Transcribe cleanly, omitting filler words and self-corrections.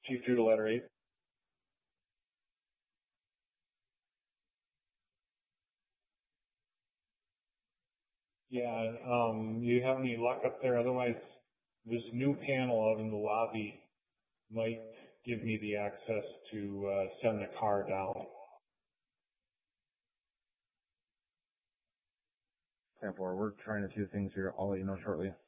Chief 2 to letter 8. Yeah, you have any luck up there? Otherwise, this new panel out in the lobby might give me the access to send a car down. 10-4, we're trying a few things here. I'll let you know shortly.